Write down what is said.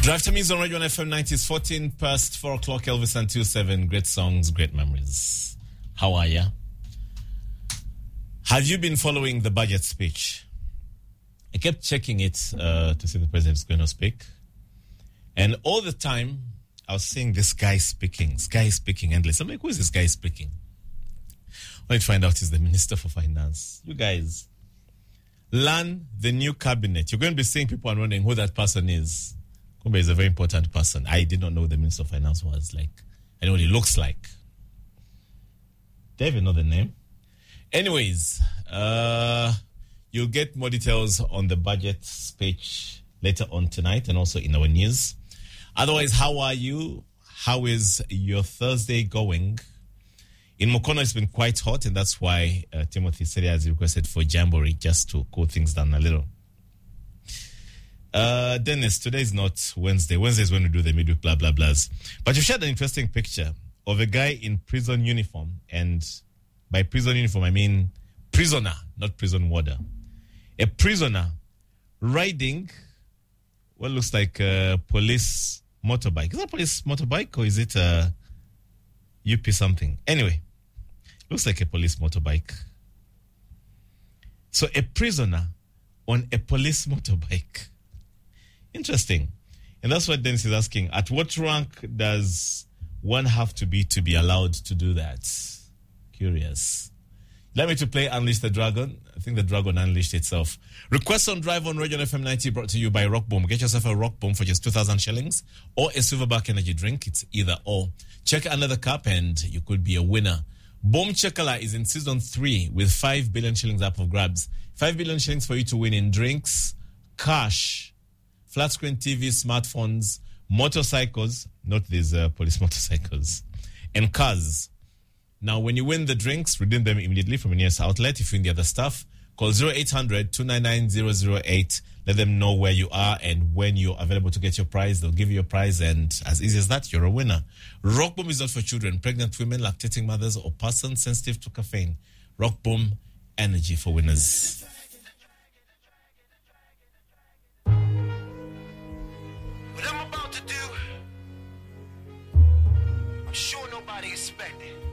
Drive to me on Radio FM 90s, 14 past 4 o'clock, Elvis and 27. Great songs, great memories. How are ya? Have you been following the budget speech? I kept checking it to see the president's going to speak. And all the time, I was seeing this guy speaking endless. I'm like, who is this guy speaking? What I find out is the Minister for Finance. You guys, learn the new cabinet. You're going to be seeing people and wondering who that person is. Kumbe is a very important person. I did not know who the Minister of Finance was. Like, I know what he looks like. Do I even know the name? Anyways, you'll get more details on the budget speech later on tonight and also in our news. Otherwise, how are you? How is your Thursday going? In Mukono, it's been quite hot, and that's why Timothy said he has requested for Jamboree just to cool things down a little. Dennis, today is not Wednesday. Wednesday is when we do the midweek blah, blah, blahs. But you shared an interesting picture of a guy in prison uniform. And by prison uniform, I mean prisoner, not prison warder. A prisoner riding what looks like a police motorbike. Is that a police motorbike or is it a UP something? Anyway, looks like a police motorbike. So a prisoner on a police motorbike. Interesting. And that's what Dennis is asking. At what rank does one have to be allowed to do that? Curious. Allow me to play Unleash the Dragon. I think the dragon unleashed itself. Request on Drive on Radio FM 90 brought to you by Rock Boom. Get yourself a Rock Boom for just 2,000 shillings or a Silverback energy drink. It's either or. Check under the cup and you could be a winner. Boom Chakala is in season 3 with 5 billion shillings up for grabs. 5 billion shillings for you to win in drinks, cash, flat screen TV, smartphones, motorcycles, not these police motorcycles, and cars. Now, when you win the drinks, redeem them immediately from your nearest outlet. If you win the other stuff, call 0800-299-008. Let them know where you are and when you're available to get your prize. They'll give you your prize, and as easy as that, you're a winner. Rock Boom is not for children, pregnant women, lactating mothers, or persons sensitive to caffeine. Rock Boom, energy for winners. What I'm about to do, I'm sure nobody expected.